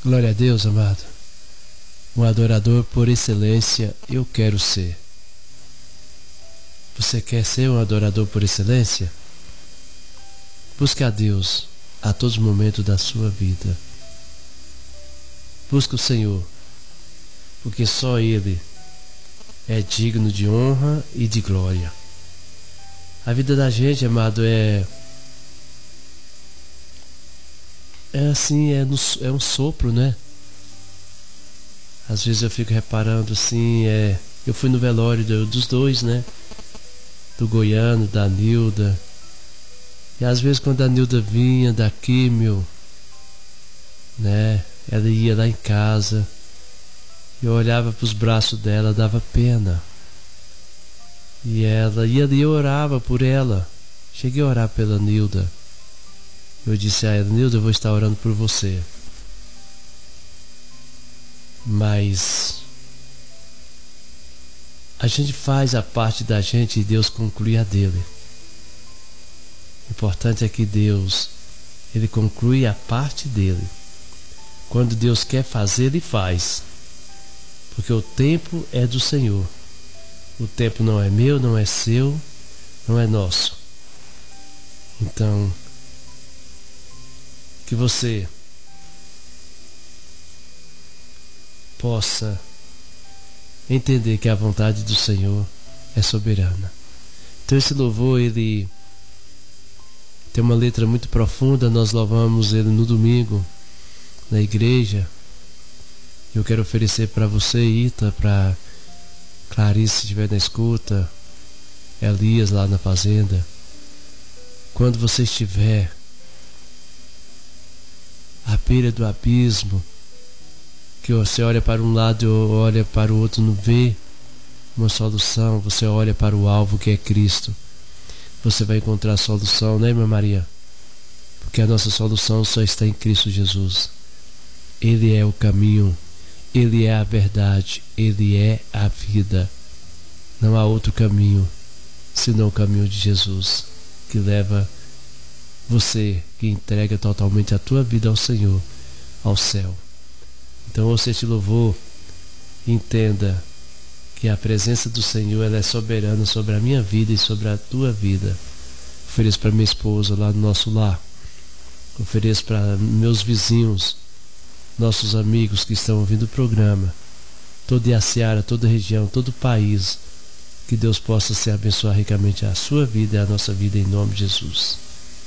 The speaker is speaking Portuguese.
Glória a Deus, amado. Um adorador por excelência eu quero ser. Você quer ser um adorador por excelência? Busque a Deus a todos os momentos da sua vida. Busque o Senhor, porque só Ele é digno de honra e de glória. A vida da gente, amado, é assim, é um sopro, né? Às vezes eu fico reparando assim, eu fui no velório dos dois, né? Do Goiano, da Nilda. E às vezes quando a Nilda vinha daqui, né? Ela ia lá em casa. Eu olhava para os braços dela, dava pena. E ela ia ali, eu orava por ela. Cheguei a orar pela Nilda. Eu disse a ela: Nilda, eu vou estar orando por você. Mas a gente faz a parte da gente e Deus conclui a dele. O importante é que Deus, Ele conclui a parte dele. Quando Deus quer fazer, Ele faz. Porque o tempo é do Senhor. O tempo não é meu, não é seu, não é nosso. Então, que você possa entender que a vontade do Senhor é soberana. Então esse louvor, ele tem uma letra muito profunda. Nós louvamos ele no domingo na igreja. Eu quero oferecer para você, Ita, para Clarice, se estiver na escuta, Elias lá na fazenda. Quando você estiver à beira do abismo, que você olha para um lado e olha para o outro, não vê uma solução, você olha para o alvo que é Cristo, você vai encontrar a solução, né, irmã Maria? Porque a nossa solução só está em Cristo Jesus. Ele é o caminho, Ele é a verdade, Ele é a vida. Não há outro caminho senão o caminho de Jesus, que leva você, que entrega totalmente a tua vida ao Senhor, ao céu. Então ouça este louvor, entenda que a presença do Senhor, ela é soberana sobre a minha vida e sobre a tua vida. Ofereço para minha esposa lá no nosso lar, ofereço para meus vizinhos, nossos amigos que estão ouvindo o programa, toda Iaciara, toda a região, todo o país. Que Deus possa se abençoar ricamente a sua vida e a nossa vida, em nome de Jesus.